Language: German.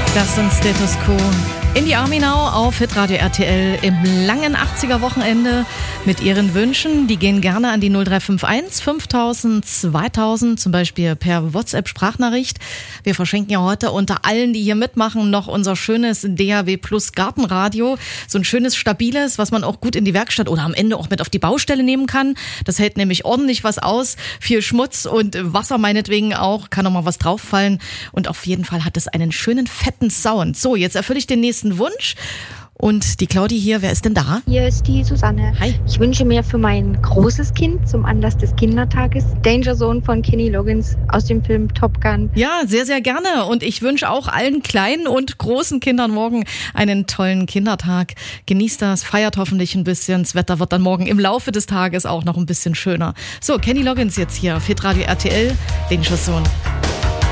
Das sind Status Quo. In die Army Now auf Hitradio RTL im langen 80er-Wochenende mit ihren Wünschen. Die gehen gerne an die 0351 5000 2000, zum Beispiel per WhatsApp-Sprachnachricht. Wir verschenken ja heute unter allen, die hier mitmachen, noch unser schönes DAW Plus Gartenradio. So ein schönes, stabiles, was man auch gut in die Werkstatt oder am Ende auch mit auf die Baustelle nehmen kann. Das hält nämlich ordentlich was aus. Viel Schmutz und Wasser meinetwegen auch. Kann auch mal was drauffallen. Und auf jeden Fall hat es einen schönen, fetten Sound. So, jetzt erfülle ich den nächsten Wunsch. Und die Claudi hier, wer ist denn da? Hier ist die Susanne. Hi. Ich wünsche mir für mein großes Kind zum Anlass des Kindertages Danger Zone von Kenny Loggins aus dem Film Top Gun. Ja, sehr, sehr gerne. Und ich wünsche auch allen kleinen und großen Kindern morgen einen tollen Kindertag. Genießt das, feiert hoffentlich ein bisschen. Das Wetter wird dann morgen im Laufe des Tages auch noch ein bisschen schöner. So, Kenny Loggins jetzt hier auf Hitradio RTL, Danger Zone.